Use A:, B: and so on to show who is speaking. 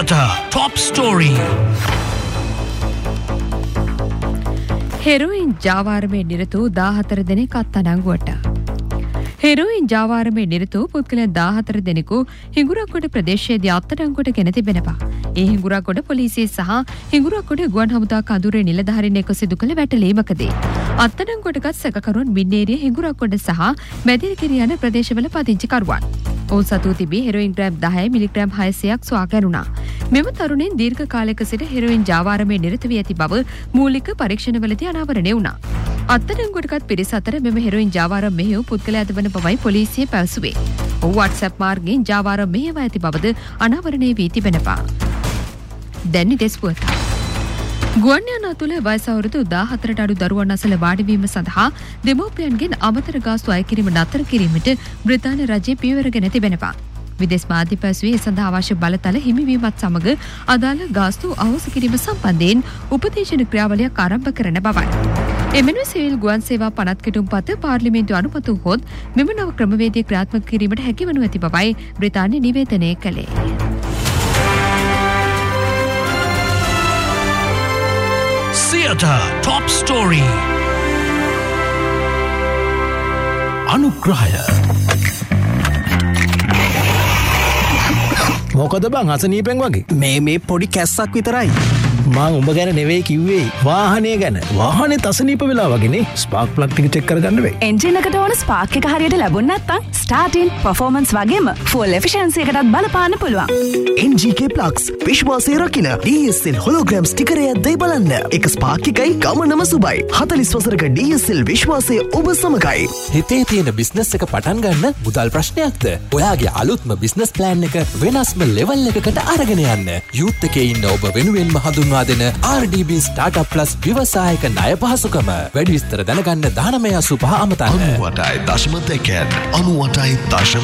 A: Theatre Top Story.
B: Heroin ජාවාරමේ නිරත වූ 14 දෙනෙක් අත්අඩංගුවට. හෙරොයින් ජාවාරමේ නිරත වූ පුද්ගලයන් 14 දෙනෙකු හිඟුරක්ගොඩ ප්‍රදේශයේදී අත්අඩංගුවට ගෙන තිබෙනවා. ඒ හිඟුරක්ගොඩ පොලිසිය සහ හිඟුරක්ගොඩ ගුවන් හමුදා කඳුරේ නිලධාරීන් එක්ව සිදු කළ වැටලීමකදී අත්අඩංගුවටගත් සැකකරුවන් මින්නේරිය හිඟුරක්ගොඩ සහ මැදිරිගිරිය යන ප්‍රදේශවල පදිංචිකරුවන්. ඔවුන් සතු තිබී හෙරොයින් ග්‍රෑම් 10 මිලිග්‍රෑම් 600ක් සොයා ගැනුණා. මෙම තරුණින් දීර්ඝ කාලයක සිට හෙරොයින් ජාවාරමේ නිරත වී ඇති බව මූලික පරීක්ෂණවලදී අනාවරණය වුණා. අත්අඩංගුවටගත් පිරිස අතර මෙම හෙරොයින් ජාවාරම් මෙහෙයු පුද්ගලයාද වන බවයි පොලිසිය පැවසුවේ. ඔහු WhatsApp මාර්ගයෙන් ජාවාරම් මෙහෙයවා ඇති බවද අනාවරණය වී තිබෙනවා. දැන් දෙස්පුවත. ගුවන් යානා තුළ වයස අවුරුදු 14ට අඩු දරුවන් අසල වාඩිවීම සඳහා දෙමව්පියන්ගෙන් අමතර ගාස්තු අය කිරීම නතර කිරීමට බ්‍රිතාන්‍ය රජය පියවර ගෙන තිබෙනවා. විදේශ මාධ්‍ය පැවසුවේ ඒ සඳහා අවශ්‍ය බලතල හිමිවීමත් සමග අදාළ ගාස්තු අහෝසි කිරීම සම්බන්ධයෙන් උපදේශන ක්‍රියාවලියක් ආරම්භ කරන බවයි. එමෙන්ම සිවිල් ගුවන් සේවා පනත් කෙටුම්පත පාර්ලිමේන්තුව අනුමත වුවහොත් මෙම නව ක්‍රමවේදය ක්‍රියාත්මක කිරීමට හැකිවනු ඇති බවයි බ්‍රිතාන්‍ය නිවේදනය කළේ.
A: Theatre Top Story. අනුග්‍රහය.
C: මොකද බං අසනීපෙන් වගේ
D: මේ පොඩි කැස්සක් විතරයි.
C: මං උඹ ගැන නෙවෙයි කිව්වේ වාහනය ගැන. වාහනේ අසනීප වෙලා වගේනේ ස්පාර්ක් ප්ලග් ටික චෙක් කරගන්න වෙයි.
E: එන්ජින් එකට ඕන ස්පාර්ක් එක හරියට ලැබුණ නැත්නම් ස්ටාර්ටින් පර්ෆෝමන්ස් වගේම ෆුල් එෆිෂියන්සි එකටත් බලපාන්න පුළුවන්.
D: NGK Plugs විශ්වාසය රකින්න DSL හොලෝග්‍රෑම් ස්ටිකරය දෙයි බලන්න. එක ස්පාර්ක් එකයි ගමනම සුබයි. 40 වසරක DSL විශ්වාසය ඔබ සමගයි.
F: හිතේ තියෙන බිස්නස් එක පටන් ගන්න මුදල් ප්‍රශ්නයක්ද? ඔයාගේ අලුත්ම බිස්නස් ප්ලෑන් එක වෙනස්ම ලෙවල් එකකට අරගෙන යන්න. යූත් එකේ ඉන්න ඔබ වෙනුවෙන්ම හඳුන්වා දෙන RDB Startup Plus ව්‍යවසායක ණය පහසුකම. වැඩි විස්තර දැනගන්න 1985 අමතන්න.
A: 98.2 98.3